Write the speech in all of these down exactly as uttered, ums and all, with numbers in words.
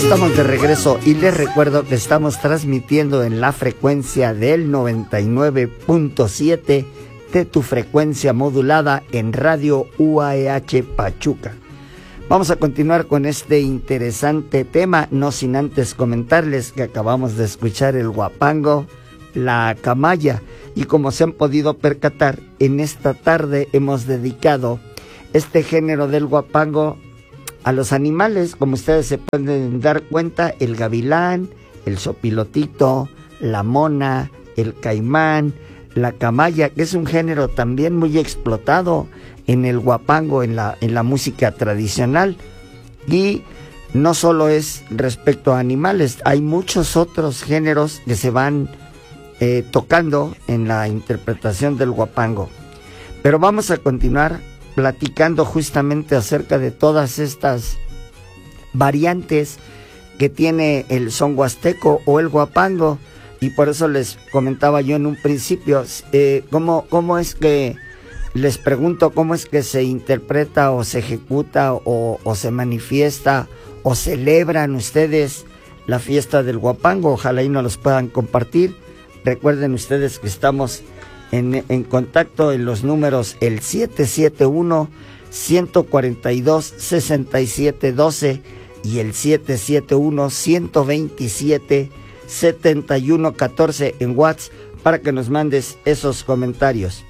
Estamos de regreso y les recuerdo que estamos transmitiendo en la frecuencia del noventa y nueve punto siete de tu frecuencia modulada en Radio U A E H Pachuca. Vamos a continuar con este interesante tema, no sin antes comentarles que acabamos de escuchar el huapango, la camaya, y como se han podido percatar, en esta tarde hemos dedicado este género del huapango a los animales. Como ustedes se pueden dar cuenta, el gavilán, el sopilotito, la mona, el caimán, la camaya, que es un género también muy explotado en el huapango, en la, en la música tradicional. Y no solo es respecto a animales, hay muchos otros géneros que se van eh, tocando en la interpretación del huapango. Pero vamos a continuar platicando justamente acerca de todas estas variantes que tiene el son huasteco o el huapango, y por eso les comentaba yo en un principio eh, cómo, cómo es que les pregunto cómo es que se interpreta o se ejecuta o, o se manifiesta o celebran ustedes la fiesta del huapango. Ojalá y nos los puedan compartir. Recuerden ustedes que estamos En, en contacto en los números el siete siete uno, uno cuatro dos, seis siete uno dos y el siete siete uno, uno dos siete, siete uno un cuatro en WhatsApp para que nos mandes esos comentarios.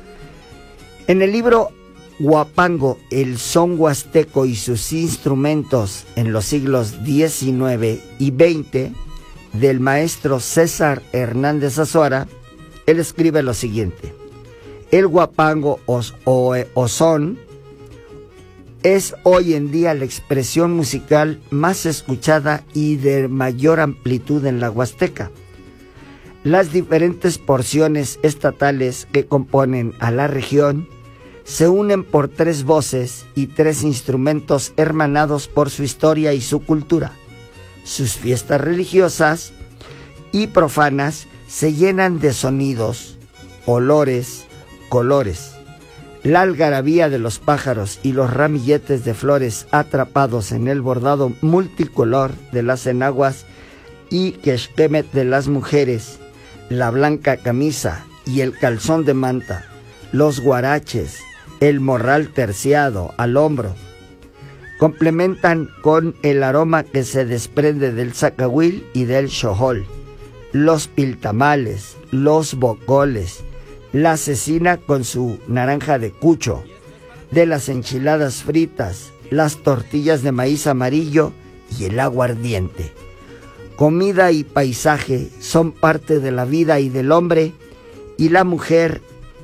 En el libro Huapango, el son huasteco y sus instrumentos en los siglos diecinueve y veinte del maestro César Hernández Azuara, él escribe lo siguiente: el huapango o, o, o son es hoy en día la expresión musical más escuchada y de mayor amplitud en la Huasteca. Las diferentes porciones estatales que componen a la región se unen por tres voces y tres instrumentos hermanados por su historia y su cultura. Sus fiestas religiosas y profanas se llenan de sonidos, olores, colores. La algarabía de los pájaros y los ramilletes de flores atrapados en el bordado multicolor de las enaguas y quexquemet de las mujeres, la blanca camisa y el calzón de manta, los guaraches, el morral terciado al hombro, complementan con el aroma que se desprende del zacahuil y del xojol, los piltamales, los bocoles, la cecina con su naranja de cucho, de las enchiladas fritas, las tortillas de maíz amarillo y el aguardiente. Comida y paisaje son parte de la vida y del hombre y la mujer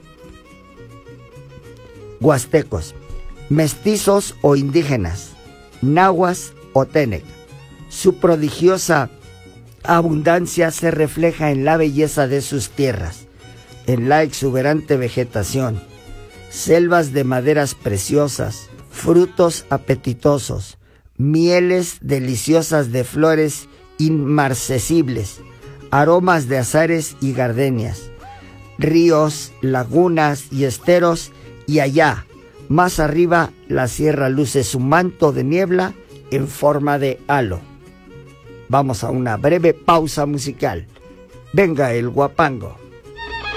huastecos, mestizos o indígenas, nahuas o tenec. Su prodigiosa abundancia se refleja en la belleza de sus tierras, en la exuberante vegetación, selvas de maderas preciosas, frutos apetitosos, mieles deliciosas de flores inmarcesibles, aromas de azares y gardenias, ríos, lagunas y esteros, y allá, más arriba, la sierra luce su manto de niebla en forma de halo. Vamos a una breve pausa musical. Venga el huapango.